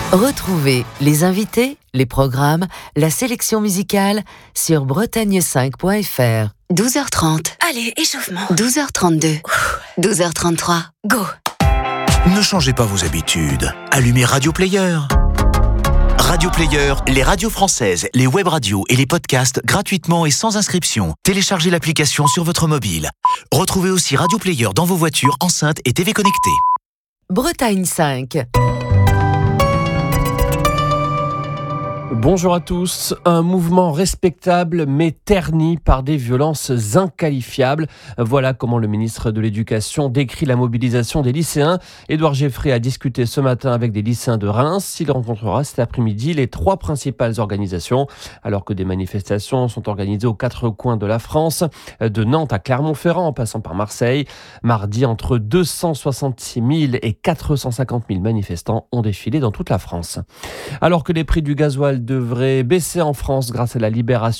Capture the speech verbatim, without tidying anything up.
Retrouvez les invités, les programmes, la sélection musicale sur bretagne cinq point f r. douze heures trente. Allez, échauffement. douze heures trente-deux. douze heures trente-trois. Go. Ne changez pas vos habitudes. Allumez Radio Player. Radio Player, les radios françaises, les web radios et les podcasts gratuitement et sans inscription. Téléchargez l'application sur votre mobile. Retrouvez aussi Radio Player dans vos voitures, enceintes et T V connectées. Bretagne cinq. Bonjour à tous. Un mouvement respectable mais terni par des violences inqualifiables. Voilà comment le ministre de l'Éducation décrit la mobilisation des lycéens. Édouard Geffray a discuté ce matin avec des lycéens de Reims. Il rencontrera cet après-midi les trois principales organisations, alors que des manifestations sont organisées aux quatre coins de la France, de Nantes à Clermont-Ferrand en passant par Marseille. Mardi, entre deux cent soixante-six mille et quatre cent cinquante mille manifestants ont défilé dans toute la France. Alors que les prix du gasoil devraient baisser en France grâce à la libération